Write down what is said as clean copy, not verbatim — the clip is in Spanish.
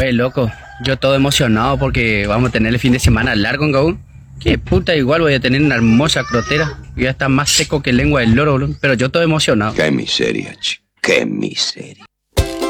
Güey, loco, yo todo emocionado porque vamos a tener el fin de semana largo en Gaú. Qué puta, igual voy a tener una hermosa crotera. Y ya está más seco que lengua del loro, boludo. Pero yo todo emocionado. Qué miseria, chico. Qué miseria.